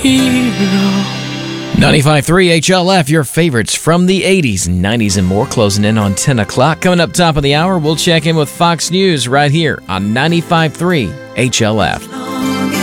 hero. 95.3 HLF, your favorites from the 80s, 90s, and more, closing in on 10 o'clock. Coming up top of the hour, we'll check in with Fox News right here on 95.3 HLF.